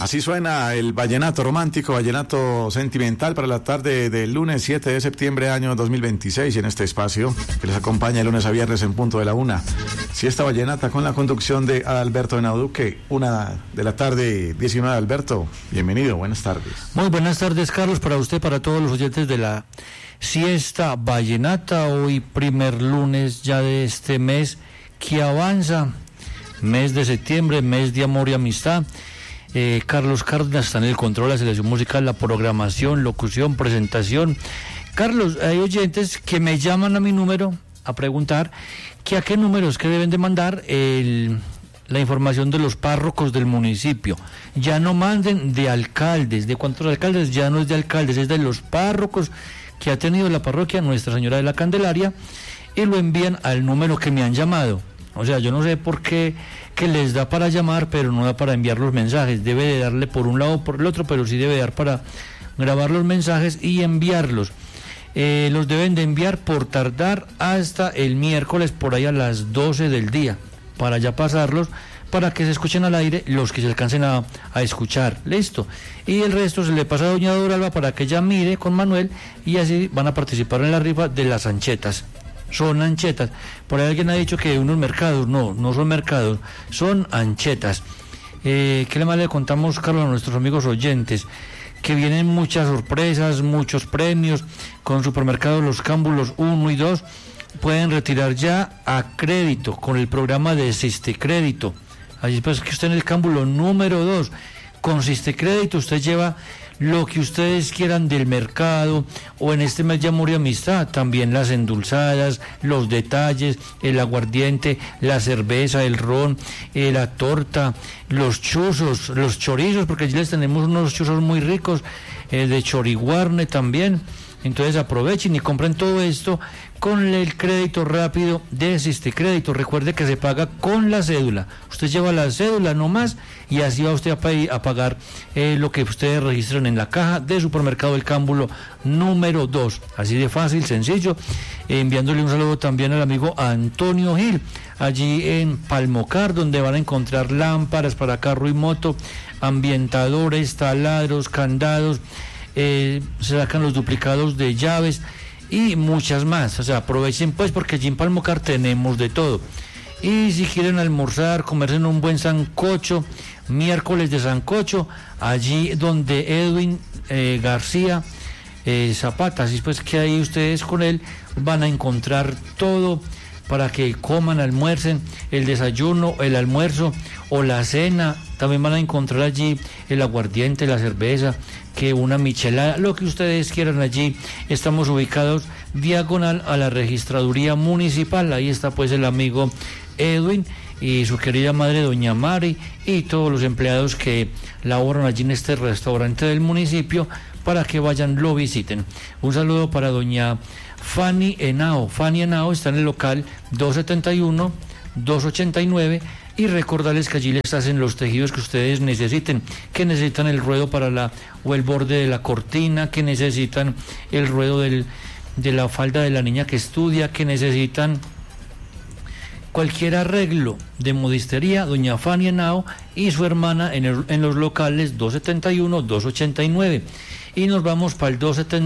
Así suena el vallenato romántico, vallenato sentimental para la tarde del lunes 7 de septiembre año 2026 y en este espacio que les acompaña de lunes a viernes en punto de la 1. Siesta vallenata con la conducción de Adalberto Benaduque, 1:19 p.m. Alberto, bienvenido, buenas tardes. Muy buenas tardes, Carlos, para usted, para todos los oyentes de la siesta vallenata. Hoy primer lunes ya de este mes que avanza, mes de septiembre, mes de amor y amistad. Carlos Cárdenas está en el control de la selección musical, la programación, locución, presentación. Carlos, hay oyentes que me llaman a mi número a preguntar que a qué números que deben de mandar la información de los párrocos del municipio. Ya no manden de alcaldes, de cuántos alcaldes, ya no es de alcaldes, es de los párrocos que ha tenido la parroquia Nuestra Señora de la Candelaria, y lo envían al número que me han llamado. O sea, yo no sé por qué que les da para llamar, pero no da para enviar los mensajes. Debe de darle por un lado o por el otro, pero sí debe dar para grabar los mensajes y enviarlos. Los deben de enviar por tardar hasta el miércoles por ahí a las 12 del día, para ya pasarlos, para que se escuchen al aire los que se alcancen a escuchar. Listo. Y el resto se le pasa a doña Doralba para que ella mire con Manuel, y así van a participar en la rifa de las anchetas. Son anchetas. Por ahí alguien ha dicho que unos mercados, no son mercados, son anchetas. ¿Qué más le contamos, Carlos, a nuestros amigos oyentes? Que vienen muchas sorpresas, muchos premios con Supermercados Los Cámbulos 1 y 2. Pueden retirar ya a crédito con el programa de Sistecrédito. Allí pues que usted en el cámbulo número 2, con Sistecrédito usted lleva lo que ustedes quieran del mercado, o en este mes de amor y amistad, también las endulzadas, los detalles, el aguardiente, la cerveza, el ron, la torta, los chuzos, los chorizos, porque allí les tenemos unos chuzos muy ricos, de choriguarne también. Entonces aprovechen y compren todo esto con el crédito rápido de Sistecrédito. Recuerde que se paga con la cédula. Usted lleva la cédula nomás y así va usted a pagar lo que ustedes registran en la caja de Supermercado El Cámbulo número 2. Así de fácil, sencillo. Enviándole un saludo también al amigo Antonio Gil, allí en Palmocar, donde van a encontrar lámparas para carro y moto, ambientadores, taladros, candados, se sacan los duplicados de llaves y muchas más. O sea, aprovechen pues, porque allí en Palmocar tenemos de todo. Y si quieren almorzar, comerse en un buen sancocho, miércoles de sancocho, allí donde Edwin García Zapata, así pues que ahí ustedes con él van a encontrar todo para que coman, almuercen, el desayuno, el almuerzo o la cena. También van a encontrar allí el aguardiente, la cerveza, que una michelada, lo que ustedes quieran allí. Estamos ubicados diagonal a la registraduría municipal. Ahí está pues el amigo Edwin y su querida madre doña Mari y todos los empleados que laboran allí en este restaurante del municipio, para que vayan, lo visiten. Un saludo para doña Fanny Henao. Fanny Henao está en el local 271-289, y recordarles que allí les hacen los tejidos que ustedes necesiten, que necesitan el ruedo o el borde de la cortina, que necesitan el ruedo de la falda de la niña que estudia, que necesitan cualquier arreglo de modistería. Doña Fanny Henao y su hermana en los locales 271-289. Y nos vamos para el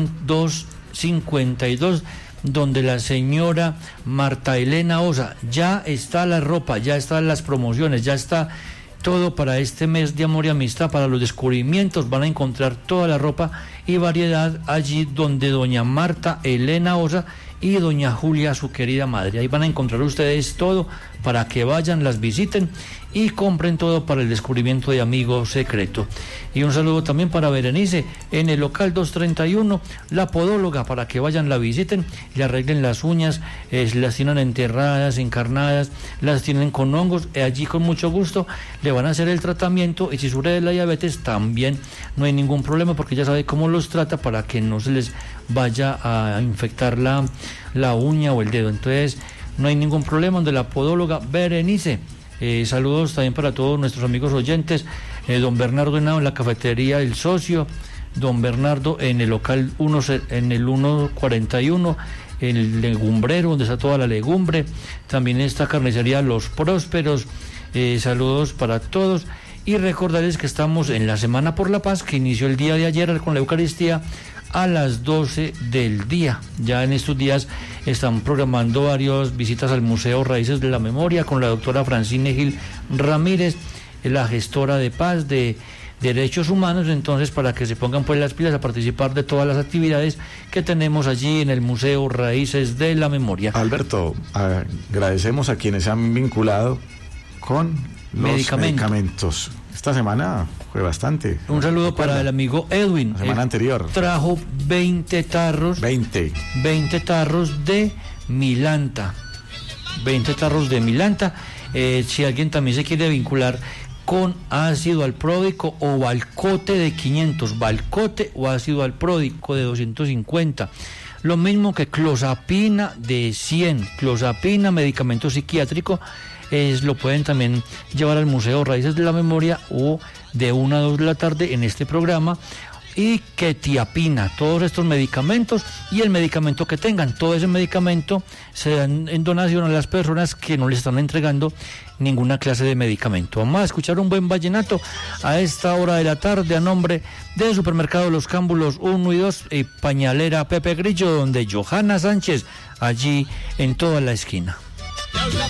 252, donde la señora Marta Elena Osa. Ya está la ropa, ya están las promociones, ya está todo para este mes de amor y amistad, para los descubrimientos. Van a encontrar toda la ropa y variedad allí donde doña Marta Elena Osa y doña Julia, su querida madre. Ahí van a encontrar ustedes todo para que vayan, las visiten y compren todo para el descubrimiento de amigo secreto. Y un saludo también para Berenice en el local 231, la podóloga, para que vayan, la visiten, le arreglen las uñas, las tienen enterradas, encarnadas, las tienen con hongos, allí con mucho gusto le van a hacer el tratamiento. Y si sufre de la diabetes también no hay ningún problema, porque ya sabe cómo los trata para que no se les vaya a infectar la uña o el dedo. Entonces no hay ningún problema, donde la podóloga Berenice. Saludos también para todos nuestros amigos oyentes. Don Bernardo Henao en la cafetería El Socio, don Bernardo en el local 141, el legumbrero, donde está toda la legumbre. También está carnicería Los Prósperos. Saludos para todos. Y recordarles que estamos en la Semana por la Paz, que inició el día de ayer con la Eucaristía a las 12 del día. Ya en estos días están programando varias visitas al Museo Raíces de la Memoria con la doctora Francine Gil Ramírez, la gestora de paz, de derechos humanos. Entonces, para que se pongan pues las pilas a participar de todas las actividades que tenemos allí en el Museo Raíces de la Memoria. Alberto, agradecemos a quienes se han vinculado con los medicamentos. Esta semana fue bastante. Un saludo para el amigo Edwin. La semana anterior. Trajo 20 tarros. 20 tarros de Milanta. 20 tarros de Milanta. Si alguien también se quiere vincular con ácido alpródico o Valcote de 500, Valcote o ácido alpródico de 250. Lo mismo que clozapina de 100, clozapina, medicamento psiquiátrico. Lo pueden también llevar al Museo Raíces de la Memoria o de 1 a 2 de la tarde en este programa. Y quetiapina, todos estos medicamentos y el medicamento que tengan, todo ese medicamento se dan en donación a las personas que no les están entregando ninguna clase de medicamento. Vamos a escuchar un buen vallenato a esta hora de la tarde a nombre del Supermercado Los Cámbulos 1 y 2 y Pañalera Pepe Grillo, donde Johanna Sánchez, allí en toda la esquina.